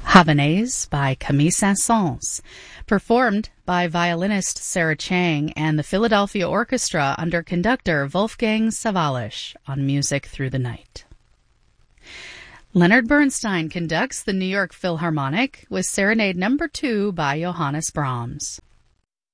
Havanaise by Camille Saint-Saëns, performed by violinist Sarah Chang and the Philadelphia Orchestra under conductor Wolfgang Sawallisch on Music Through the Night. Leonard Bernstein conducts the New York Philharmonic with Serenade No. 2 by Johannes Brahms.